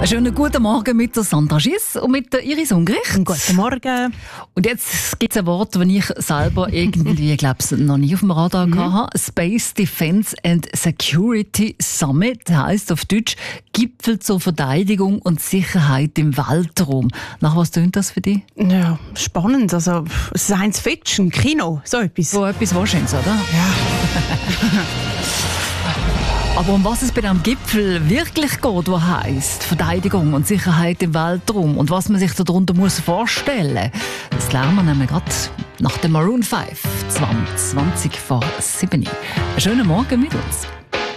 Einen schönen guten Morgen mit der Sandra Schiss und mit der Iris Unggericht. Guten Morgen. Und jetzt gibt es ein Wort, das ich selber irgendwie, noch nie auf dem Radar hatte. Space Defense and Security Summit heisst auf Deutsch Gipfel zur Verteidigung und Sicherheit im Weltraum. Nach was tönt das für dich? Ja, spannend. Also Science Fiction, Kino, so etwas. So etwas wahrscheinlich, oder? Ja. Aber um was es bei diesem Gipfel wirklich geht, was heisst Verteidigung und Sicherheit im Weltraum und was man sich darunter muss vorstellen, das lernen wir nämlich gerade nach dem Maroon 5 20 vor 7. Einen schönen Morgen mit uns.